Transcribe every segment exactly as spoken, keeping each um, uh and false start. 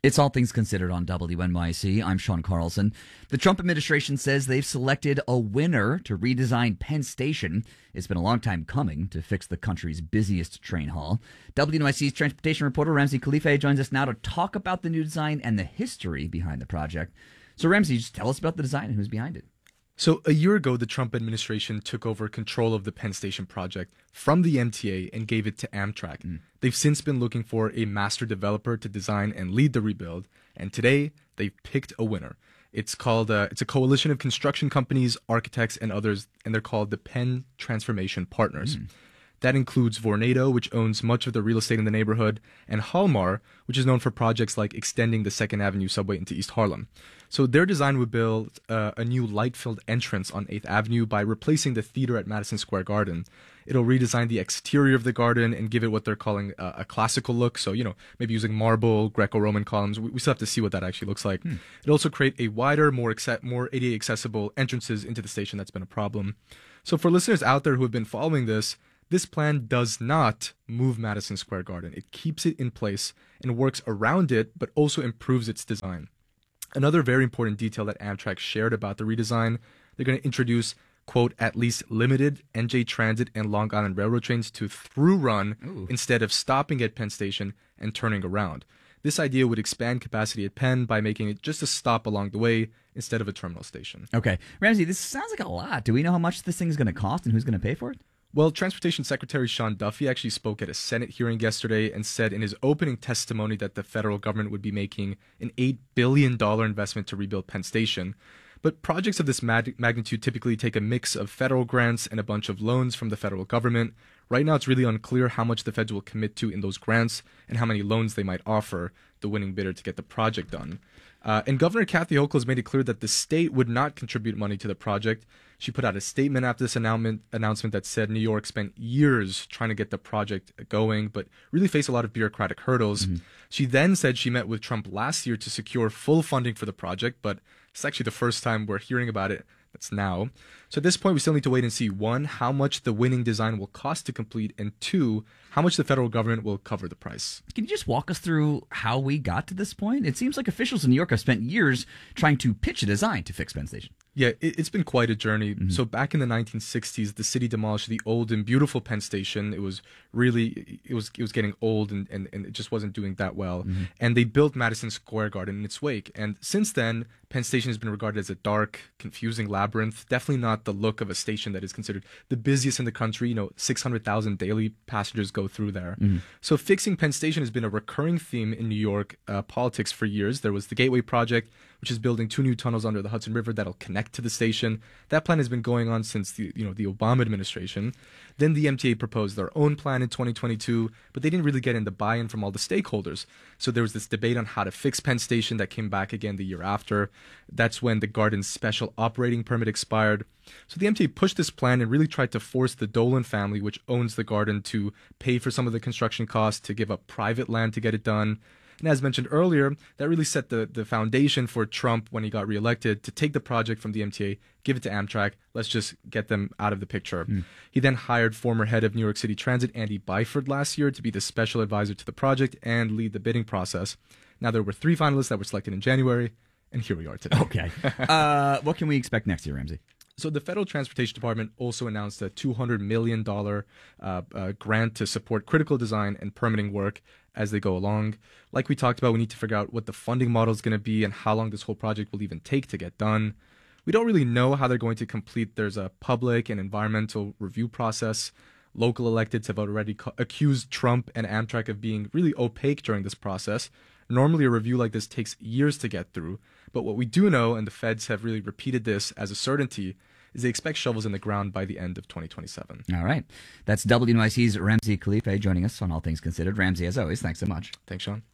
It's All Things Considered on W N Y C. I'm Sean Carlson. The Trump administration says they've selected a winner to redesign Penn Station. It's been a long time coming to fix the country's busiest train hall. W N Y C's transportation reporter Ramsey Khalife joins us now to talk about the new design and the history behind the project. So Ramsey, just tell us about the design and who's behind it. So a year ago, the Trump administration took over control of the Penn Station project from the M T A and gave it to Amtrak. Mm. They've since been looking for a master developer to design and lead the rebuild, and today they've picked a winner. It's called uh, it's a coalition of construction companies, architects, and others, and they're called the Penn Transformation Partners. Mm. That includes Vornado, which owns much of the real estate in the neighborhood, and Halmar, which is known for projects like extending the Second Avenue subway into East Harlem. So their design would build uh, a new light-filled entrance on eighth Avenue by replacing the theater at Madison Square Garden. It'll redesign the exterior of the garden and give it what they're calling a, a classical look. So, you know, maybe using marble, Greco-Roman columns. We, we still have to see what that actually looks like. Hmm. It'll also create a wider, more, accept, more A D A accessible entrances into the station. That's been a problem. So for listeners out there who have been following this, this plan does not move Madison Square Garden. It keeps it in place and works around it, but also improves its design. Another very important detail that Amtrak shared about the redesign, they're going to introduce, quote, at least limited N J Transit and Long Island Railroad trains to through run Ooh. Instead of stopping at Penn Station and turning around. This idea would expand capacity at Penn by making it just a stop along the way instead of a terminal station. Okay. Ramsey, this sounds like a lot. Do we know how much this thing is going to cost and who's going to pay for it? Well, Transportation Secretary Sean Duffy actually spoke at a Senate hearing yesterday and said in his opening testimony that the federal government would be making an eight billion dollars investment to rebuild Penn Station. But projects of this mag- magnitude typically take a mix of federal grants and a bunch of loans from the federal government. Right now, it's really unclear how much the feds will commit to in those grants and how many loans they might offer the winning bidder to get the project done. Uh, and Governor Kathy Hochul has made it clear that the state would not contribute money to the project. She put out a statement after this announcement, announcement that said New York spent years trying to get the project going, but really faced a lot of bureaucratic hurdles. Mm-hmm. She then said she met with Trump last year to secure full funding for the project, but it's actually the first time we're hearing about it. That's now. So at this point, we still need to wait and see, one, how much the winning design will cost to complete, and two, how much the federal government will cover the price. Can you just walk us through how we got to this point? It seems like officials in New York have spent years trying to pitch a design to fix Penn Station. Yeah, it, it's been quite a journey. Mm-hmm. So back in the nineteen sixties, the city demolished the old and beautiful Penn Station. It was really, it was it was getting old and, and, and it just wasn't doing that well. Mm-hmm. And they built Madison Square Garden in its wake. And since then, Penn Station has been regarded as a dark, confusing labyrinth. Definitely not the look of a station that is considered the busiest in the country. You know, six hundred thousand daily passengers go through there. Mm-hmm. So fixing Penn Station has been a recurring theme in New York uh, politics for years. There was the Gateway Project, which is building two new tunnels under the Hudson River that'll connect to the station. That plan has been going on since the you know the Obama administration. Then the M T A proposed their own plan in twenty twenty-two, but they didn't really get in the buy-in from all the stakeholders. So there was this debate on how to fix Penn Station that came back again the year after. That's when the Garden's special operating permit expired. So the M T A pushed this plan and really tried to force the Dolan family, which owns the Garden, to pay for some of the construction costs, to give up private land to get it done. And as mentioned earlier, that really set the, the foundation for Trump when he got reelected to take the project from the M T A, give it to Amtrak. Let's just get them out of the picture. Mm. He then hired former head of New York City Transit, Andy Byford, last year to be the special advisor to the project and lead the bidding process. Now, there were three finalists that were selected in January, and here we are today. Okay. uh, what can we expect next year, Ramsey? So the Federal Transportation Department also announced a two hundred million dollars uh, uh, grant to support critical design and permitting work as they go along. Like we talked about, we need to figure out what the funding model is going to be and how long this whole project will even take to get done. We don't really know how they're going to complete. There's a public and environmental review process. Local electeds have already co- accused Trump and Amtrak of being really opaque during this process. Normally, a review like this takes years to get through. But what we do know, and the feds have really repeated this as a certainty, is they expect shovels in the ground by the end of twenty twenty-seven. All right. That's W N Y C's Ramsey Khalife joining us on All Things Considered. Ramsey, as always, thanks so much. Thanks, Sean.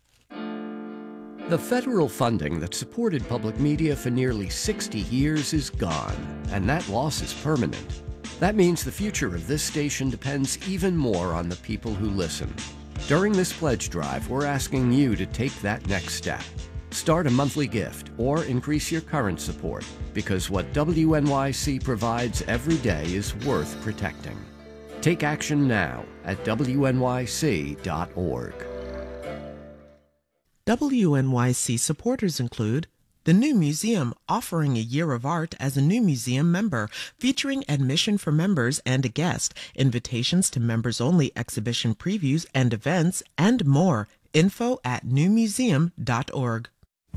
The federal funding that supported public media for nearly sixty years is gone, and that loss is permanent. That means the future of this station depends even more on the people who listen. During this pledge drive, we're asking you to take that next step. Start a monthly gift or increase your current support, because what W N Y C provides every day is worth protecting. Take action now at W N Y C dot org. W N Y C supporters include the New Museum, offering a year of art as a new museum member, featuring admission for members and a guest, invitations to members-only exhibition previews and events, and more. Info at new museum dot org.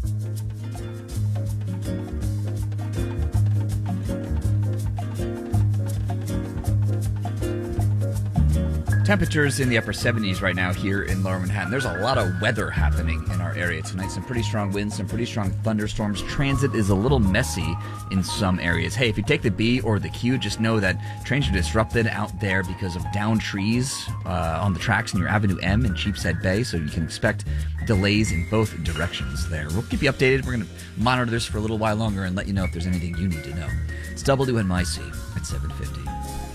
Temperatures in the upper seventies right now here in Lower Manhattan. There's a lot of weather happening in our area tonight. Some pretty strong winds, some pretty strong thunderstorms. Transit is a little messy in some areas. Hey, if you take the B or the Q, just know that trains are disrupted out there because of downed trees uh, on the tracks near Avenue M in Cheapside Bay, so you can expect delays in both directions there. We'll keep you updated. We're going to monitor this for a little while longer and let you know if there's anything you need to know. It's W N Y C at seven fifty.